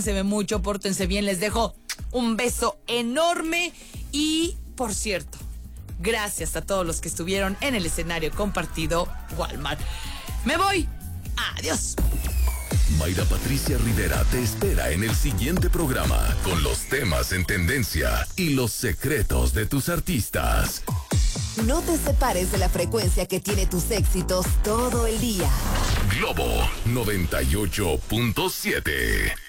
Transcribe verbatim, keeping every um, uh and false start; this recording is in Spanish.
Se ve mucho, pórtense bien, les dejo un beso enorme y, por cierto, gracias a todos los que estuvieron en el escenario compartido Walmart. Me voy. Adiós. Mayra Patricia Rivera te espera en el siguiente programa con los temas en tendencia y los secretos de tus artistas. No te separes de la frecuencia que tiene tus éxitos todo el día. Globo noventa y ocho punto siete.